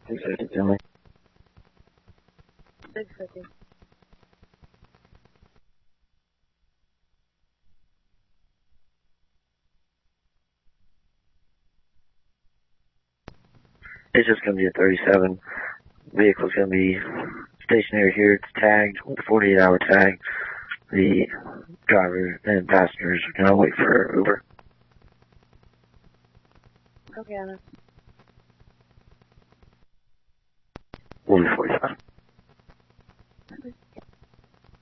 650, tell me. 650. It's just going to be a 37. Vehicle's going to be stationary here. It's tagged with a 48-hour tag. The driver and passengers are going to wait for Uber. Okay, Anna. 145.